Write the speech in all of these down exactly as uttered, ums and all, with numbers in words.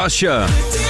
Usher.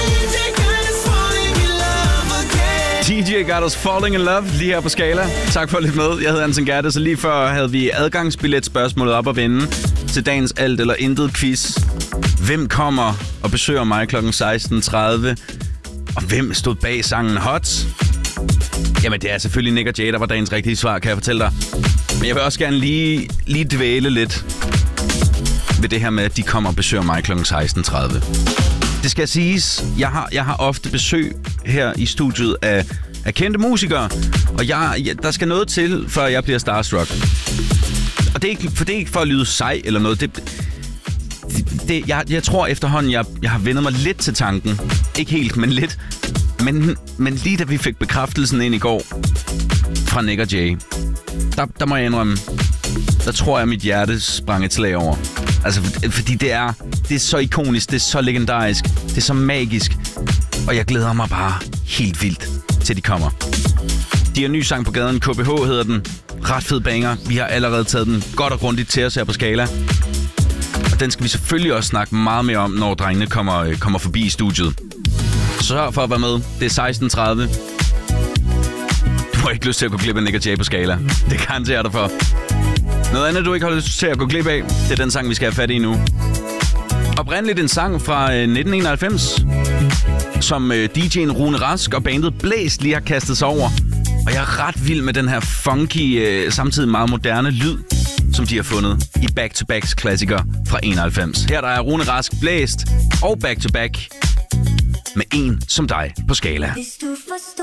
D J got us falling in love lige her på Skala. Tak for at lytte med. Jeg hedder Anton Gerte, så lige før havde vi adgangsbilletspørgsmålet op at vinde til dagens alt eller intet quiz. Hvem kommer og besøger mig klokken seksten tredive? Og hvem stod bag sangen Hot? Jamen, det er selvfølgelig Nick og Jay, der var dagens rigtige svar, kan jeg fortælle dig. Men jeg vil også gerne lige, lige dvæle lidt ved det her med, at de kommer og besøger mig klokken seksten tredive. Det skal siges, jeg har, jeg har ofte besøg her i studiet af, af kendte musikere, og jeg, jeg, der skal noget til, før jeg bliver starstruck. Og det er ikke for, det er ikke for at lyde sej eller noget. Det, det, det, jeg, jeg tror efterhånden, jeg, jeg har vendt mig lidt til tanken. Ikke helt, men lidt. Men, men lige da vi fik bekræftelsen ind i går fra Nick og Jay, der, der må jeg indrømme, der tror jeg, at mit hjerte sprang et slag over. Altså, fordi det er, det er så ikonisk, det er så legendarisk, det er så magisk. Og jeg glæder mig bare helt vildt, til de kommer. De har en ny sang på gaden, K B H hedder den. Ret fed banger. Vi har allerede taget den godt og grundigt til os her på Skala. Og den skal vi selvfølgelig også snakke meget mere om, når drengene kommer, kommer forbi i studiet. Så sørg for at være med. Det er seksten tredive. Du har ikke lyst til at gå glip af Nick og Jay på Skala. Det garanterer jeg dig for. Noget andet, du ikke har lyst til at gå glip af, det er den sang, vi skal have fat i nu. Oprindeligt en sang fra nitten enoghalvfems, som D J'en Rune Rask og bandet Blæst lige har kastet sig over. Og jeg er ret vild med den her funky, samtidig meget moderne lyd, som de har fundet i Back to Backs klassiker fra enoghalvfems. Her der er Rune Rask, Blæst og Back to Back med En som dig på Skala.